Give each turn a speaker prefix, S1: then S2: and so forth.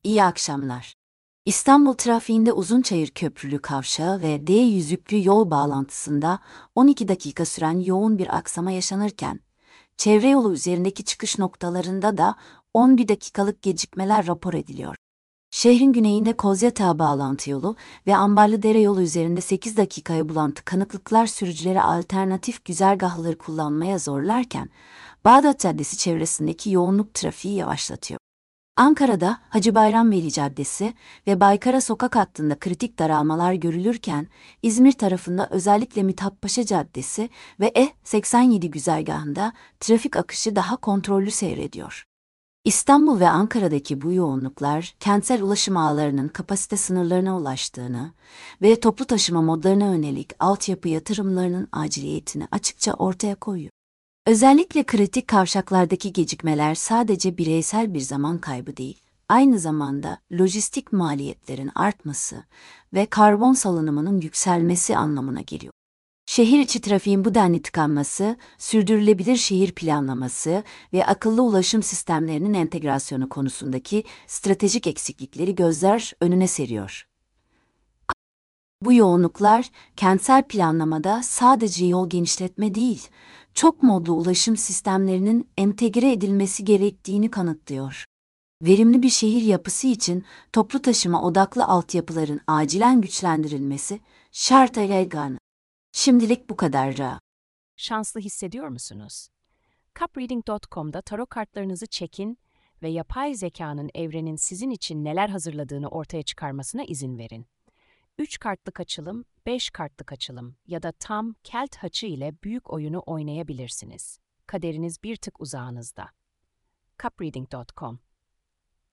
S1: İyi akşamlar. İstanbul trafiğinde Uzunçayır Köprülü Kavşağı ve D yüzüklü yol bağlantısında 12 dakika süren yoğun bir aksama yaşanırken, çevre yolu üzerindeki çıkış noktalarında da 11 dakikalık gecikmeler rapor ediliyor. Şehrin güneyinde Kozyatağı bağlantı yolu ve Ambarlıdere yolu üzerinde 8 dakikaya bulan tıkanıklıklar sürücülere alternatif güzergahları kullanmaya zorlarken, Bağdat Caddesi çevresindeki yoğunluk trafiği yavaşlatıyor. Ankara'da Hacı Bayram Veli Caddesi ve Baykara Sokak hattında kritik daralmalar görülürken, İzmir tarafında özellikle Mithatpaşa Caddesi ve E87 güzergahında trafik akışı daha kontrollü seyrediyor. İstanbul ve Ankara'daki bu yoğunluklar, kentsel ulaşım ağlarının kapasite sınırlarına ulaştığını ve toplu taşıma modlarına yönelik altyapı yatırımlarının aciliyetini açıkça ortaya koyuyor. Özellikle kritik kavşaklardaki gecikmeler sadece bireysel bir zaman kaybı değil, aynı zamanda lojistik maliyetlerin artması ve karbon salınımının yükselmesi anlamına geliyor. Şehir içi trafiğin bu denli tıkanması, sürdürülebilir şehir planlaması ve akıllı ulaşım sistemlerinin entegrasyonu konusundaki stratejik eksiklikleri gözler önüne seriyor. Bu yoğunluklar, kentsel planlamada sadece yol genişletme değil, çok modlu ulaşım sistemlerinin entegre edilmesi gerektiğini kanıtlıyor. Verimli bir şehir yapısı için toplu taşıma odaklı altyapıların acilen güçlendirilmesi şart elegan. Şimdilik bu kadar.
S2: Şanslı hissediyor musunuz? Cupreading.com'da tarot kartlarınızı çekin ve yapay zekanın evrenin sizin için neler hazırladığını ortaya çıkarmasına izin verin. 3 kartlık açılım, 5 kartlık açılım ya da tam kelt haçı ile büyük oyunu oynayabilirsiniz. Kaderiniz bir tık uzağınızda. Cupreading.com